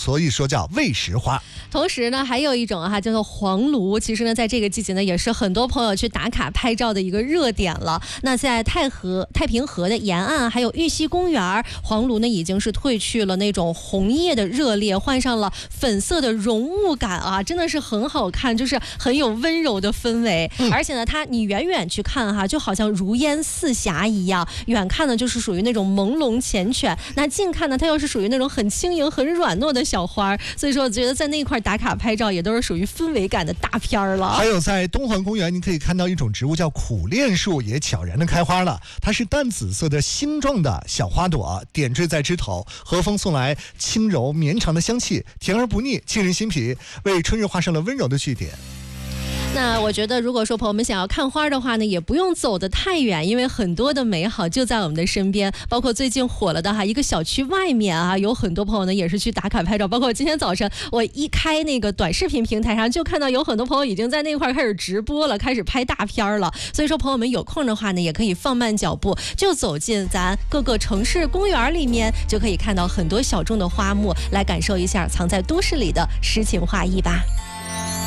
所以说叫喂食花。 同时呢，还有一种叫做黄栌。其实呢，在这个季节呢，也是很多朋友去打卡拍照的一个热点了。那在太平河的沿岸，还有玉溪公园，黄栌呢已经是褪去了那种红叶的热烈，换上了粉色的浓雾感啊，真的是很好看，就是很有温柔的氛围。而且呢，你远远去看就好像如烟似霞一样，远看呢就是属于那种朦胧缱绻，那近看呢它又是属于那种很轻盈、很软糯的小花。所以说，我觉得在那块打卡拍照也都是属于氛围感的大片了。 还有在东环公园，你可以看到一种植物叫苦楝树，也悄然的开花了。它是淡紫色的星状的小花朵，点缀在枝头，和风送来轻柔绵长的香气，甜而不腻，沁人心脾，为春日画上了温柔的句点。 那我觉得，如果说朋友们想要看花的话呢，也不用走得太远，因为很多的美好就在我们的身边。包括最近火了的一个小区外面有很多朋友呢也是去打卡拍照。包括今天早晨我一开那个短视频平台上，就看到有很多朋友已经在那块开始直播了，开始拍大片了。所以说，朋友们有空的话呢，也可以放慢脚步，就走进咱各个城市公园里面，就可以看到很多小众的花木，来感受一下藏在都市里的诗情画意吧。